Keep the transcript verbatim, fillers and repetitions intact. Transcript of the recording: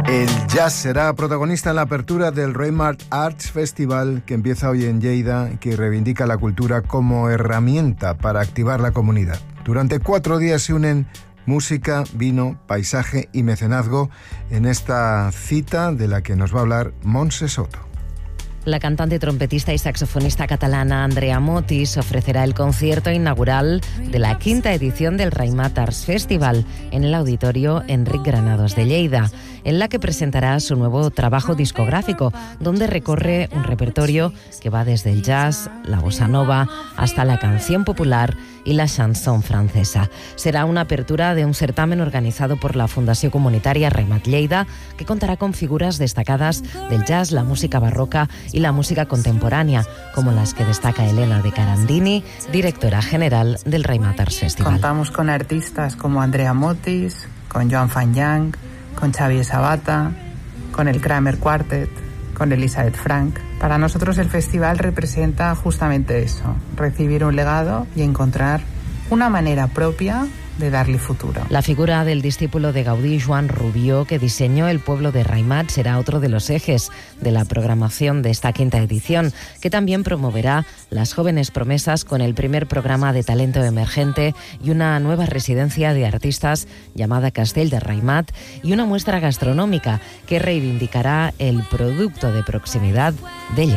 El jazz será protagonista en la apertura del Raymart Arts Festival, que empieza hoy en Lleida y que reivindica la cultura como herramienta para activar la comunidad. Durante cuatro días se unen música, vino, paisaje y mecenazgo en esta cita de la que nos va a hablar Montse Soto. La cantante, trompetista y saxofonista catalana Andrea Motis ofrecerá el concierto inaugural de la quinta edición del Raymart Arts Festival en el Auditorio Enric Granados de Lleida, en la que presentará su nuevo trabajo discográfico, donde recorre un repertorio que va desde el jazz, la bossa nova, hasta la canción popular y la chanson francesa. Será una apertura de un certamen organizado por la Fundació Comunitària Raymart Lleida, que contará con figuras destacadas del jazz, la música barroca y la música contemporánea, como las que destaca Elena de Carandini, directora general del Raymart Arts Festival. Contamos con artistas como Andrea Motis, con Joan Fanyang, con Xavier Sabata, con el Kramer Quartet, con Elizabeth Frank. Para nosotros el festival representa justamente eso, recibir un legado y encontrar una manera propia de darle futuro. La figura del discípulo de Gaudí, Joan Rubió, que diseñó el pueblo de Raymart, será otro de los ejes de la programación de esta quinta edición, que también promoverá las jóvenes promesas con el primer programa de talento emergente y una nueva residencia de artistas llamada Castell de Raymart y una muestra gastronómica que reivindicará el producto de proximidad de Lleida.